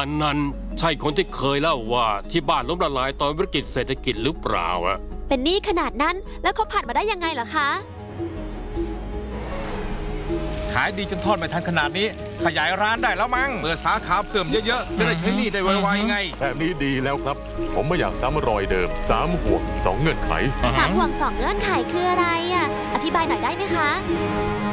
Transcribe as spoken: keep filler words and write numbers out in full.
อันนั้นใช่คนที่เคยเล่าว่าที่บ้านล้มละลายตอนวิกฤตเศรษฐกิจหรือเปล่าอะเป็นหนี้ขนาดนั้นแล้วเขาผ่านมาได้ยังไงเหรอคะขายดีจนทอดไม่ทันขนาดนี้ขยายร้านได้แล้วมั้งเปิดสาขาเพิ่มเยอะๆจะได้ใช้หนี้ได้ไวๆไงแบบนี้ดีแล้วครับผมไม่อยากซ้ำรอยเดิมสามห่วงสองเงื่อนไขสามห่วงสองเงื่อนไขคืออะไรอ่ะอธิบายหน่อยได้ไหมคะ